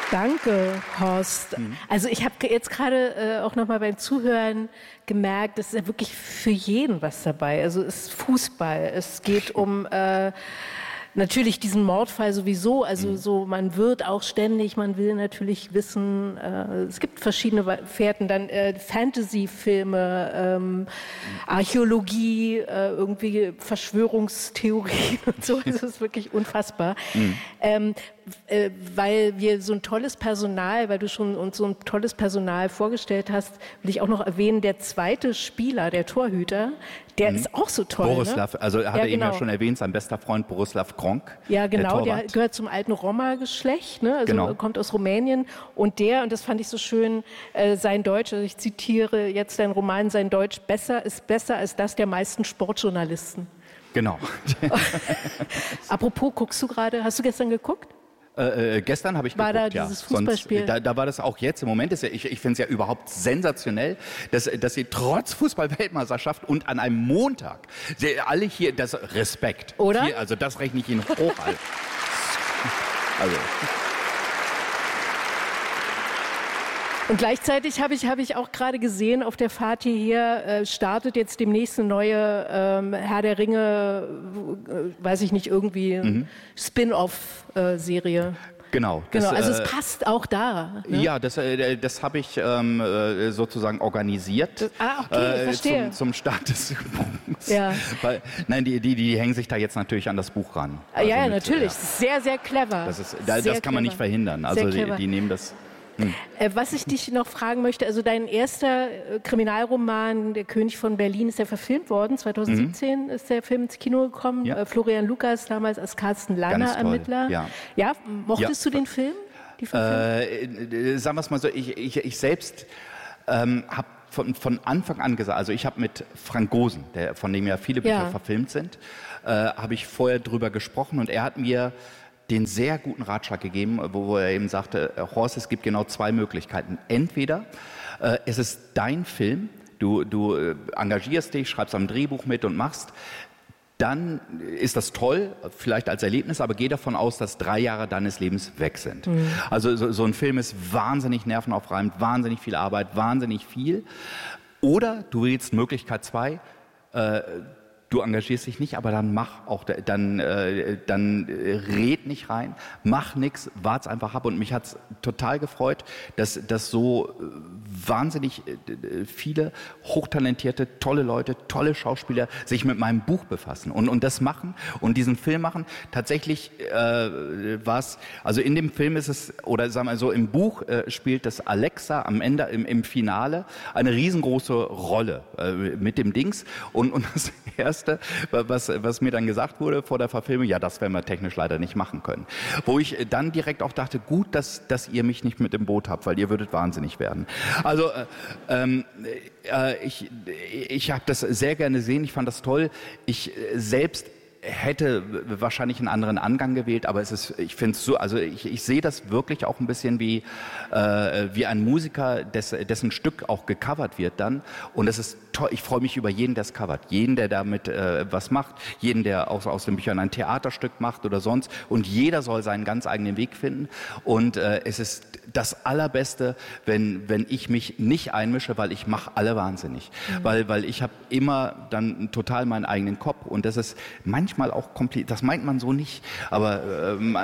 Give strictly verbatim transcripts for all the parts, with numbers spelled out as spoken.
Danke, Horst. Mhm. Also ich habe jetzt gerade äh, auch nochmal beim Zuhören gemerkt, es ist ja wirklich für jeden was dabei. Also es ist Fußball, es geht um äh, natürlich diesen Mordfall sowieso, also mhm. so, man wird auch ständig, man will natürlich wissen, äh, es gibt verschiedene Fährten, dann äh, Fantasy-Filme, ähm, Archäologie, äh, irgendwie Verschwörungstheorien und so, das ist wirklich unfassbar. Mhm. Ähm, äh, weil wir so ein tolles Personal, weil du schon uns so ein tolles Personal vorgestellt hast, will ich auch noch erwähnen, der zweite Spieler, der Torhüter, der mhm. ist auch so toll. Borislav, ne? also hat ja, er genau. eben ja schon erwähnt, sein bester Freund Borislav Kronk. Ja, genau, der, der gehört zum alten Roma-Geschlecht, ne? Also genau. kommt aus Rumänien. Und der, und das fand ich so schön, äh, sein Deutsch, also ich zitiere jetzt deinen Roman, sein Deutsch besser ist besser als das der meisten Sportjournalisten. Genau. Apropos, guckst du gerade, hast du gestern geguckt? Äh, äh, gestern habe ich war geguckt, da ja. dieses Fußballspiel? Sonst, da, da war das auch jetzt. Im Moment ist ja, ich, ich finde es ja überhaupt sensationell, dass, dass sie trotz Fußball-Weltmeisterschaft und an einem Montag, sie, alle hier, das Respekt. Oder? Hier, also das rechne ich Ihnen hoch an. Also. Und gleichzeitig habe ich, habe ich auch gerade gesehen, auf der Fahrt hierher äh, startet jetzt demnächst eine neue ähm, Herr der Ringe, äh, weiß ich nicht, irgendwie mhm. Spin-off-Serie. Genau. Genau, das, also äh, es passt auch da. Ne? Ja, das, äh, das habe ich ähm, äh, sozusagen organisiert. Das, ah, okay, äh, verstehe. Zum, zum Start des Buchs. Ja. Weil, nein, die, die, die hängen sich da jetzt natürlich an das Buch ran. Also ja, ja, mit, natürlich. Ja. Sehr, sehr clever. Das, ist, da, sehr das kann man nicht verhindern. Also die, die nehmen das... Hm. Äh, was ich dich noch fragen möchte, also dein erster äh, Kriminalroman, Der König von Berlin, ist ja verfilmt worden. zwanzig siebzehn mhm. ist der Film ins Kino gekommen. Ja. Äh, Florian Lukas damals als Carsten Lanner Ermittler. Ja. ja, mochtest ja. du den Film? Die äh, sagen wir es mal so, ich, ich, ich selbst ähm, habe von, von Anfang an gesagt, also ich habe mit Frank Gosen, der, von dem ja viele Bücher ja. verfilmt sind, äh, habe ich vorher drüber gesprochen und er hat mir den sehr guten Ratschlag gegeben, wo er eben sagte, Horst, es gibt genau zwei Möglichkeiten. Entweder äh, es ist dein Film, du, du äh, engagierst dich, schreibst am Drehbuch mit und machst, dann ist das toll, vielleicht als Erlebnis, aber geh davon aus, dass drei Jahre deines Lebens weg sind. Mhm. Also so, so ein Film ist wahnsinnig nervenaufreibend, wahnsinnig viel Arbeit, wahnsinnig viel. Oder du wählst Möglichkeit zwei, äh, du engagierst dich nicht, aber dann mach auch, dann, äh, dann äh, red nicht rein, mach nix, wart's einfach ab. Und mich hat's total gefreut, dass, dass so äh, wahnsinnig äh, viele hochtalentierte, tolle Leute, tolle Schauspieler sich mit meinem Buch befassen und, und das machen und diesen Film machen. Tatsächlich äh, war's, also in dem Film ist es, oder sagen wir so, im Buch äh, spielt das Alexa am Ende, im, im Finale, eine riesengroße Rolle äh, mit dem Dings. Und, und das erste Was, was mir dann gesagt wurde vor der Verfilmung, ja, das werden wir technisch leider nicht machen können. Wo ich dann direkt auch dachte, gut, dass, dass ihr mich nicht mit im Boot habt, weil ihr würdet wahnsinnig werden. Also äh, ähm, äh, ich, ich habe das sehr gerne gesehen, ich fand das toll. Ich selbst hätte wahrscheinlich einen anderen Angang gewählt, aber es ist, ich finde es so, also ich, ich sehe das wirklich auch ein bisschen wie äh, wie ein Musiker, des, dessen Stück auch gecovert wird dann, und es ist toll. Ich freue mich über jeden, der es covert, jeden, der damit äh, was macht, jeden, der aus, aus den Büchern ein Theaterstück macht oder sonst, und jeder soll seinen ganz eigenen Weg finden, und äh, es ist das Allerbeste, wenn wenn ich mich nicht einmische, weil ich mache alle wahnsinnig, mhm. weil weil ich habe immer dann total meinen eigenen Kopf, und das ist manchmal auch kompliziert, das meint man so nicht, aber äh,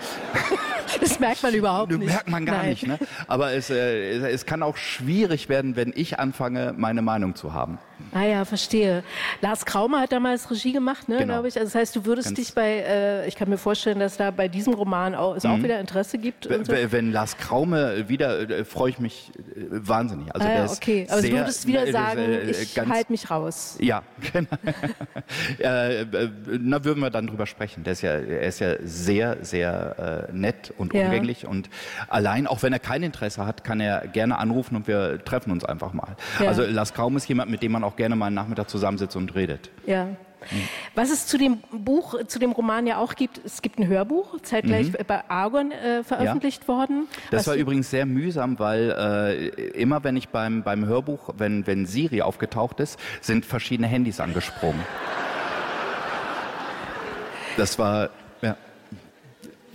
das merkt man überhaupt nicht. Merkt man gar Nein. nicht, ne? Aber es, äh, es kann auch schwierig werden, wenn ich anfange, meine Meinung zu haben. Ah ja, verstehe. Lars Kraume hat damals Regie gemacht, ne, genau. glaube ich. Also das heißt, du würdest Ganz dich bei, äh, ich kann mir vorstellen, dass da bei diesem Roman auch, es mhm. auch wieder Interesse gibt. Und so. Wenn Lars Kraume wieder, äh, freue ich mich äh, wahnsinnig. Also ah ja, der ist okay. Aber sehr, du würdest wieder äh, sagen, äh, ich halte mich raus. Ja, genau. äh, äh, na, würden wir dann drüber sprechen. Der ist ja, er ist ja sehr, sehr äh, nett und ja. umgänglich, und allein, auch wenn er kein Interesse hat, kann er gerne anrufen und wir treffen uns einfach mal. Ja. Also Lars Kraume ist jemand, mit dem man auch gerne mal einen Nachmittag zusammensitzt und redet. Ja. Mhm. Was es zu dem Buch, zu dem Roman ja auch gibt, es gibt ein Hörbuch, zeitgleich mhm. bei Argon äh, veröffentlicht ja. worden. Das Was war übrigens sehr mühsam, weil äh, immer wenn ich beim, beim Hörbuch, wenn, wenn Siri aufgetaucht ist, sind verschiedene Handys angesprungen. Das war, ja.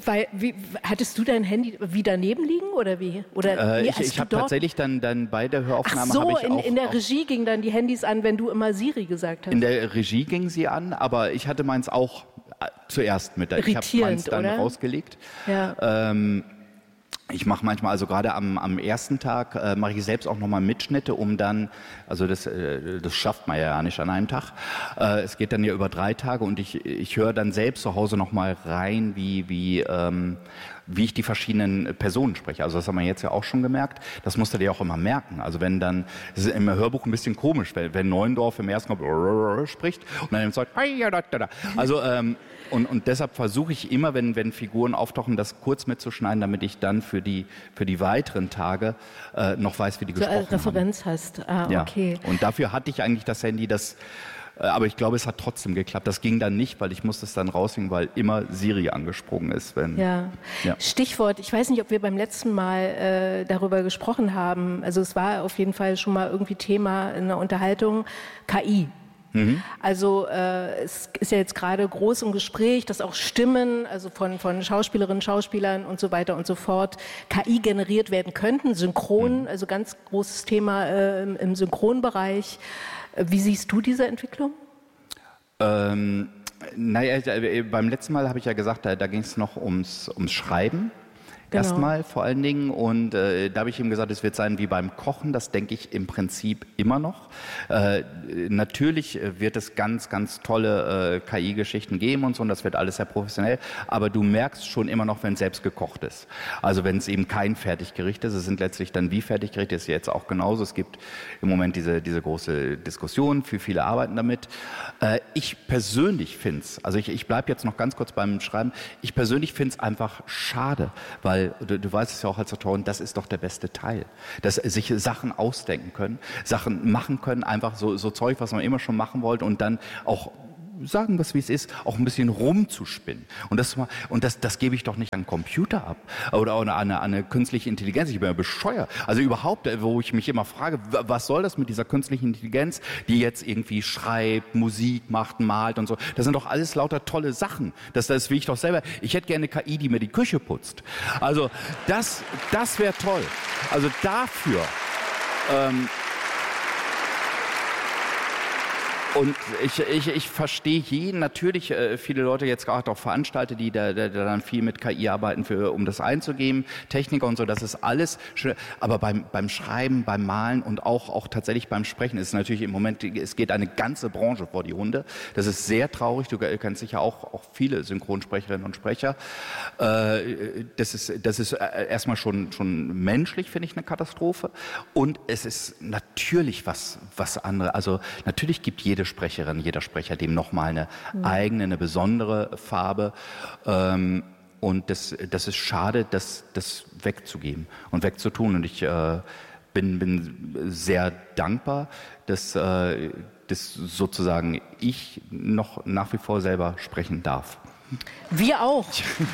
Weil, wie, hattest du dein Handy wie daneben liegen oder wie? Oder äh, wie, ich ich habe tatsächlich dann, dann bei der Höraufnahme... Ach so, ich in, auch, in der auch Regie gingen dann die Handys an, wenn du immer Siri gesagt hast. In der Regie gingen sie an, aber ich hatte meins auch zuerst mit. Ich habe meins dann oder? rausgelegt. Ja. Ähm, Ich mache manchmal, also gerade am, am ersten Tag, äh, mache ich selbst auch nochmal Mitschnitte, um dann, also das, äh, das schafft man ja nicht an einem Tag. Äh, es geht dann ja über drei Tage und ich, ich höre dann selbst zu Hause nochmal rein, wie, wie, ähm, wie ich die verschiedenen Personen spreche. Also das haben wir jetzt ja auch schon gemerkt. Das musst du dir auch immer merken. Also wenn dann, das ist im Hörbuch ein bisschen komisch, wenn, wenn Neuendorf im ersten kommt, spricht und dann im zweiten, also ähm, Und, und deshalb versuche ich immer, wenn, wenn Figuren auftauchen, das kurz mitzuschneiden, damit ich dann für die, für die weiteren Tage äh, noch weiß, wie die so gesprochen als Referenz haben. hast. Ah, ja. okay. Und dafür hatte ich eigentlich das Handy, das, äh, aber ich glaube, es hat trotzdem geklappt. Das ging dann nicht, weil ich musste es dann raushängen, weil immer Siri angesprungen ist. Wenn, ja. ja. Stichwort, ich weiß nicht, ob wir beim letzten Mal äh, darüber gesprochen haben. Also es war auf jeden Fall schon mal irgendwie Thema in der Unterhaltung, K I. Mhm. Also äh, es ist ja jetzt gerade groß im Gespräch, dass auch Stimmen, also von, von Schauspielerinnen, Schauspielern und so weiter und so fort, K I generiert werden könnten, synchron, mhm. also ganz großes Thema äh, im, im Synchronbereich. Wie siehst du diese Entwicklung? Ähm, naja, beim letzten Mal habe ich ja gesagt, da, da ging es noch ums, ums Schreiben. Genau. Erstmal vor allen Dingen und äh, da habe ich ihm gesagt, es wird sein wie beim Kochen, das denke ich im Prinzip immer noch. Äh, natürlich wird es ganz, ganz tolle äh, K I-Geschichten geben und so und das wird alles sehr professionell, aber du merkst schon immer noch, wenn es selbst gekocht ist. Also wenn es eben kein Fertiggericht ist, es sind letztlich dann wie Fertiggerichte, ist ja jetzt auch genauso. Es gibt im Moment diese, diese große Diskussion, für viele arbeiten damit. Äh, ich persönlich finde es, also ich, ich bleibe jetzt noch ganz kurz beim Schreiben, ich persönlich finde es einfach schade, weil Du, du weißt es ja auch als Autorin, das ist doch der beste Teil. Dass sich Sachen ausdenken können, Sachen machen können, einfach so, so Zeug, was man immer schon machen wollte und dann auch sagen wir es, wie es ist, auch ein bisschen rumzuspinnen. Und das, und das, das gebe ich doch nicht an einen Computer ab oder an eine, an eine künstliche Intelligenz. Ich bin ja bescheuert. Also überhaupt, wo ich mich immer frage, was soll das mit dieser künstlichen Intelligenz, die jetzt irgendwie schreibt, Musik macht, malt und so. Das sind doch alles lauter tolle Sachen. Das, das will ich doch selber. Ich hätte gerne eine K I, die mir die Küche putzt. Also das, das wäre toll. Also dafür... Ähm, Und ich, ich, ich verstehe jeden, natürlich äh, viele Leute jetzt gerade auch Veranstalter, die da, da, da dann viel mit K I arbeiten, für, um das einzugeben, Techniker und so, das ist alles schön. Aber beim, beim Schreiben, beim Malen und auch, auch tatsächlich beim Sprechen ist es natürlich im Moment, es geht eine ganze Branche vor die Hunde. Das ist sehr traurig, du kennst sicher auch, auch viele Synchronsprecherinnen und Sprecher. Äh, das ist, das ist erstmal schon, schon menschlich, finde ich, eine Katastrophe. Und es ist natürlich was, was andere, also natürlich gibt jede Sprecherin, jeder Sprecher dem nochmal eine mhm. eigene, eine besondere Farbe. Ähm, und das, das ist schade, das, das wegzugeben und wegzutun. Und ich äh, bin, bin sehr dankbar, dass, äh, dass sozusagen ich noch nach wie vor selber sprechen darf. Wir auch.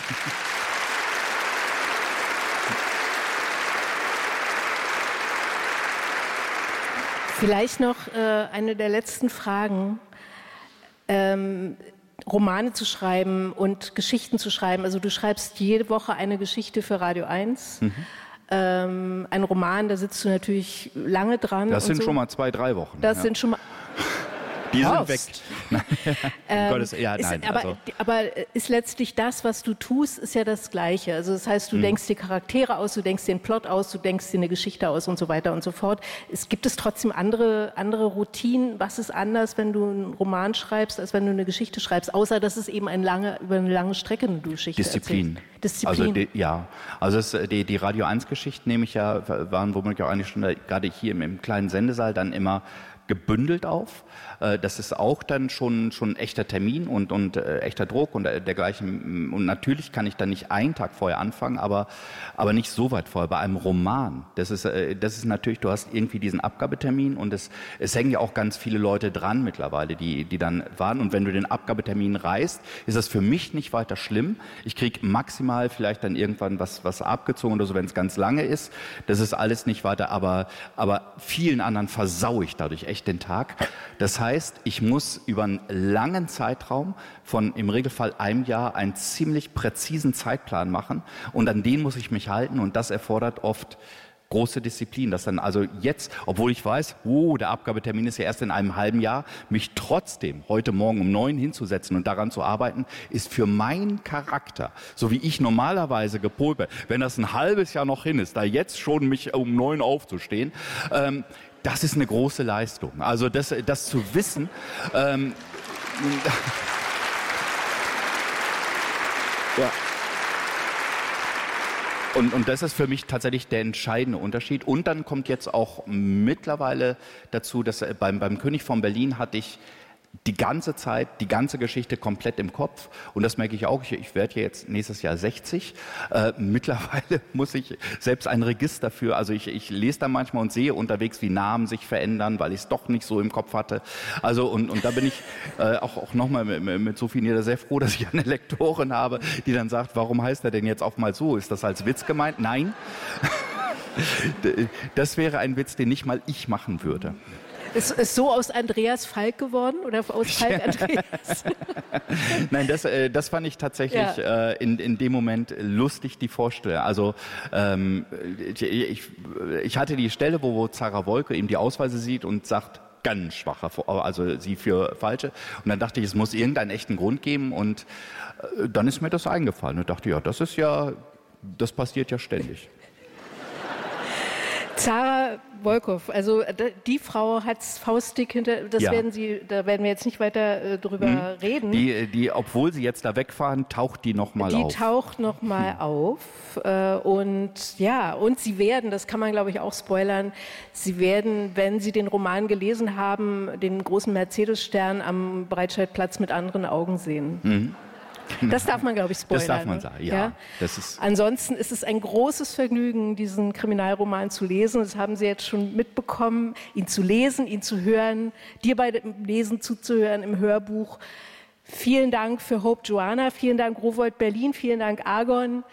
Vielleicht noch äh, eine der letzten Fragen. Ähm, Romane zu schreiben und Geschichten zu schreiben. Also du schreibst jede Woche eine Geschichte für Radio eins. Mhm. Ähm, ein Roman, da sitzt du natürlich lange dran. Das sind so. schon mal zwei, drei Wochen. Das ja. sind schon mal... Die sind weg. ähm, Gottes, ja, nein, ist, aber, also. aber ist letztlich das, was du tust, ist ja das Gleiche. Also das heißt, du hm. denkst dir Charaktere aus, du denkst dir einen Plot aus, du denkst dir eine Geschichte aus und so weiter und so fort. Es gibt es trotzdem andere, andere Routinen? Was ist anders, wenn du einen Roman schreibst, als wenn du eine Geschichte schreibst? Außer, dass es eben ein lange, über eine lange Strecke eine Geschichte Disziplin. erzählt. Disziplin. Also die, ja, also es, die, die Radio eins Geschichten nehme ich ja, waren womöglich auch eine Stunde, gerade hier im, im kleinen Sendesaal, dann immer gebündelt auf. Das ist auch dann schon schon ein echter Termin und und äh, echter Druck und äh, dergleichen. Und natürlich kann ich dann nicht einen Tag vorher anfangen, aber aber nicht so weit vorher. Bei einem Roman, das ist äh, das ist natürlich, du hast irgendwie diesen Abgabetermin und es es hängen ja auch ganz viele Leute dran mittlerweile, die die dann warten. Und wenn du den Abgabetermin reißt, ist das für mich nicht weiter schlimm. Ich krieg maximal vielleicht dann irgendwann was was abgezogen oder so, wenn es ganz lange ist. Das ist alles nicht weiter, aber aber vielen anderen versau ich dadurch echt echt den Tag. Das heißt, ich muss über einen langen Zeitraum von im Regelfall einem Jahr einen ziemlich präzisen Zeitplan machen und an den muss ich mich halten und das erfordert oft große Disziplin, dass dann also jetzt, obwohl ich weiß, oh, der Abgabetermin ist ja erst in einem halben Jahr, mich trotzdem heute Morgen um neun hinzusetzen und daran zu arbeiten, ist für meinen Charakter, so wie ich normalerweise gepolt bin, wenn das ein halbes Jahr noch hin ist, da jetzt schon mich um neun aufzustehen, ähm, das ist eine große Leistung. Also das, das zu wissen, ähm, ja. Und, und das ist für mich tatsächlich der entscheidende Unterschied. Und dann kommt jetzt auch mittlerweile dazu, dass beim, beim König von Berlin hatte ich die ganze Zeit, die ganze Geschichte komplett im Kopf. Und das merke ich auch. Ich, ich werde ja jetzt nächstes Jahr sechzig. Äh, mittlerweile muss ich selbst ein Register für, also ich, ich lese da manchmal und sehe unterwegs, wie Namen sich verändern, weil ich es doch nicht so im Kopf hatte. Also und, und da bin ich äh, auch, auch nochmal mit, mit Sophie Nieder sehr froh, dass ich eine Lektorin habe, die dann sagt, warum heißt er denn jetzt auch mal so? Ist das als Witz gemeint? Nein. Das wäre ein Witz, den nicht mal ich machen würde. Ist, ist so aus Andreas Falk geworden oder aus Falk Andreas? Nein, das, äh, das fand ich tatsächlich ja. äh, in, in dem Moment lustig, die Vorstellung. Also ähm, ich, ich, ich hatte die Stelle, wo, wo Zara Wolke eben die Ausweise sieht und sagt, ganz schwacher, also sie für falsche. Und dann dachte ich, es muss irgendeinen echten Grund geben und äh, dann ist mir das eingefallen und dachte, ja, das ist ja, das passiert ja ständig. Zara Wolkow, also die Frau hat's faustdick hinter, das ja. werden Sie, da werden wir jetzt nicht weiter äh, drüber hm. reden. Die, die, obwohl Sie jetzt da wegfahren, taucht die nochmal auf. Die taucht nochmal hm. auf äh, und ja, und Sie werden, das kann man glaube ich auch spoilern, Sie werden, wenn Sie den Roman gelesen haben, den großen Mercedes-Stern am Breitscheidplatz mit anderen Augen sehen. Hm. Das darf man, glaube ich, spoilern. Das darf man sagen, ja. ja? Das ist Ansonsten ist es ein großes Vergnügen, diesen Kriminalroman zu lesen. Das haben Sie jetzt schon mitbekommen, ihn zu lesen, ihn zu hören, dir bei dem Lesen zuzuhören im Hörbuch. Vielen Dank für Hope Joanna, vielen Dank Rowohlt Berlin, vielen Dank Argon.